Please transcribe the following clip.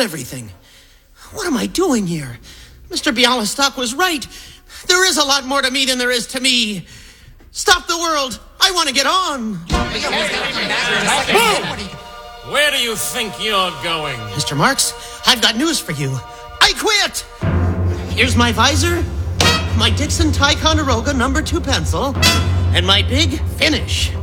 everything. What am I doing here? Mr. Bialystok was right. There is a lot more to me than there is to me. Stop the world. I want to get on. Whoa! Where do you think you're going? Mr. Marks, I've got news for you. I quit! Here's my visor, my Dixon Ticonderoga No. 2 pencil, and my big finish.